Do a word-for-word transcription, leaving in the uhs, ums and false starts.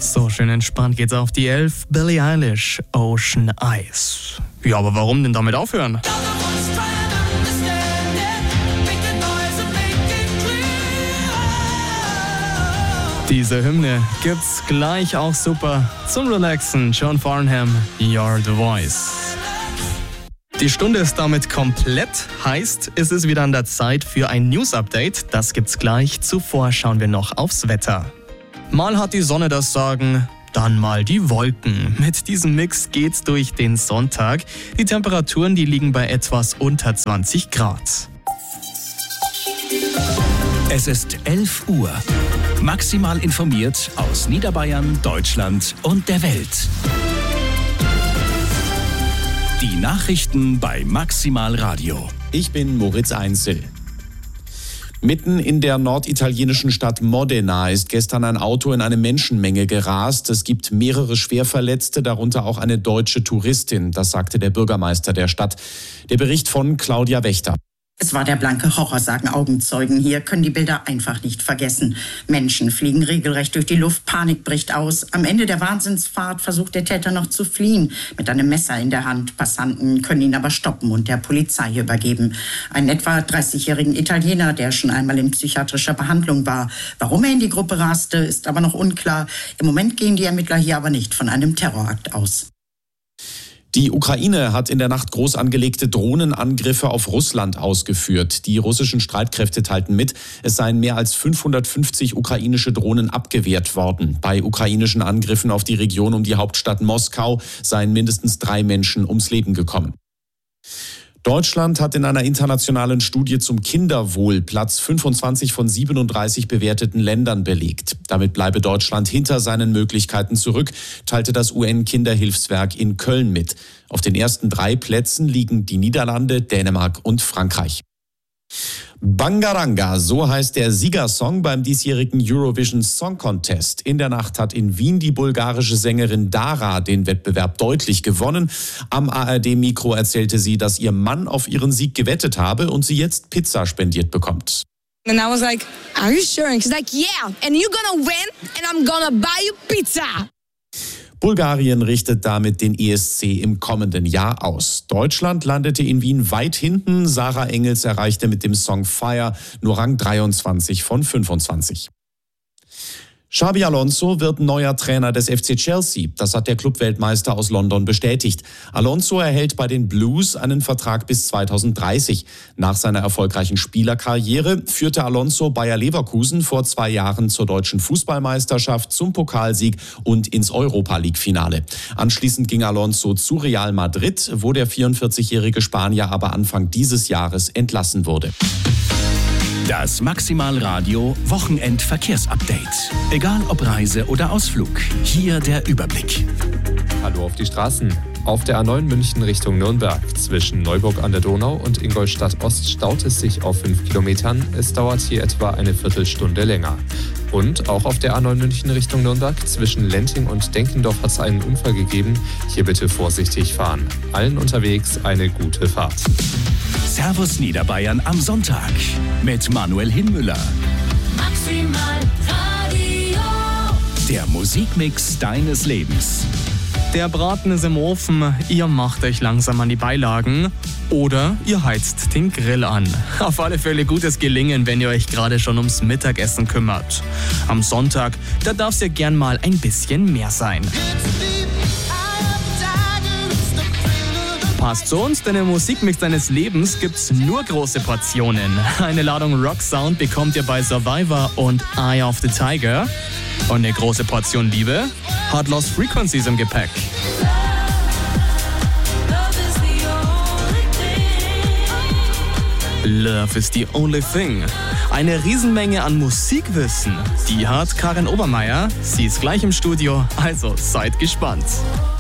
So schön entspannt geht's auf die elf. Billie Eilish, Ocean Eyes. Ja, aber warum denn damit aufhören? Diese Hymne gibt's gleich auch super zum Relaxen. John Farnham, You're the Voice. Die Stunde ist damit komplett, heißt, es ist wieder an der Zeit für ein News-Update. Das gibt's gleich. Zuvor schauen wir noch aufs Wetter. Mal hat die Sonne das Sagen, dann mal die Wolken. Mit diesem Mix geht's durch den Sonntag. Die Temperaturen, die liegen bei etwas unter zwanzig Grad. Es ist elf Uhr. Maximal informiert aus Niederbayern, Deutschland und der Welt. Die Nachrichten bei Maximal Radio. Ich bin Moritz Einzel. Mitten in der norditalienischen Stadt Modena ist gestern ein Auto in eine Menschenmenge gerast. Es gibt mehrere Schwerverletzte, darunter auch eine deutsche Touristin. Das sagte der Bürgermeister der Stadt. Der Bericht von Claudia Wächter. Es war der blanke Horror, sagen Augenzeugen. Hier können die Bilder einfach nicht vergessen. Menschen fliegen regelrecht durch die Luft, Panik bricht aus. Am Ende der Wahnsinnsfahrt versucht der Täter noch zu fliehen, mit einem Messer in der Hand. Passanten können ihn aber stoppen und der Polizei übergeben. Einen etwa dreißigjährigen Italiener, der schon einmal in psychiatrischer Behandlung war. Warum er in die Gruppe raste, ist aber noch unklar. Im Moment gehen die Ermittler hier aber nicht von einem Terrorakt aus. Die Ukraine hat in der Nacht groß angelegte Drohnenangriffe auf Russland ausgeführt. Die russischen Streitkräfte teilten mit, es seien mehr als fünfhundertfünfzig ukrainische Drohnen abgewehrt worden. Bei ukrainischen Angriffen auf die Region um die Hauptstadt Moskau seien mindestens drei Menschen ums Leben gekommen. Deutschland hat in einer internationalen Studie zum Kinderwohl Platz fünfundzwanzig von siebenunddreißig bewerteten Ländern belegt. Damit bleibe Deutschland hinter seinen Möglichkeiten zurück, teilte das U N-Kinderhilfswerk in Köln mit. Auf den ersten drei Plätzen liegen die Niederlande, Dänemark und Frankreich. Bangaranga, so heißt der Siegersong beim diesjährigen Eurovision Song Contest. In der Nacht hat in Wien die bulgarische Sängerin Dara den Wettbewerb deutlich gewonnen. Am A R D-Mikro erzählte sie, dass ihr Mann auf ihren Sieg gewettet habe und sie jetzt Pizza spendiert bekommt. And I was like, are you sure? And she's like, yeah, and you're gonna win and I'm gonna buy you pizza. Bulgarien richtet damit den E S C im kommenden Jahr aus. Deutschland landete in Wien weit hinten. Sarah Engels erreichte mit dem Song Fire nur Rang dreiundzwanzig von fünfundzwanzig. Xabi Alonso wird neuer Trainer des F C Chelsea. Das hat der Clubweltmeister aus London bestätigt. Alonso erhält bei den Blues einen Vertrag bis zweitausenddreißig. Nach seiner erfolgreichen Spielerkarriere führte Alonso Bayer Leverkusen vor zwei Jahren zur deutschen Fußballmeisterschaft, zum Pokalsieg und ins Europa-League-Finale. Anschließend ging Alonso zu Real Madrid, wo der vierundvierzigjährige Spanier aber Anfang dieses Jahres entlassen wurde. Das Maximal Radio Wochenend-Verkehrsupdate. Egal ob Reise oder Ausflug, hier der Überblick. Hallo auf die Straßen. Auf der A neun München Richtung Nürnberg zwischen Neuburg an der Donau und Ingolstadt Ost staut es sich auf fünf Kilometern. Es dauert hier etwa eine Viertelstunde länger. Und auch auf der A neun München Richtung Nürnberg zwischen Lenting und Denkendorf hat es einen Unfall gegeben. Hier bitte vorsichtig fahren. Allen unterwegs eine gute Fahrt. Servus Niederbayern am Sonntag mit Manuel Hinmüller. Maximal Radio. Der Musikmix deines Lebens. Der Braten ist im Ofen, ihr macht euch langsam an die Beilagen oder ihr heizt den Grill an. Auf alle Fälle gutes Gelingen, wenn ihr euch gerade schon ums Mittagessen kümmert. Am Sonntag, da darf es ja gern mal ein bisschen mehr sein. Passt zu uns, denn im Musikmix deines Lebens gibt's nur große Portionen. Eine Ladung Rock Sound bekommt ihr bei Survivor und Eye of the Tiger. Und eine große Portion Liebe hat Lost Frequencies im Gepäck. Love is the only thing. Eine Riesenmenge an Musikwissen. Die hat Karin Obermeier. Sie ist gleich im Studio, also seid gespannt.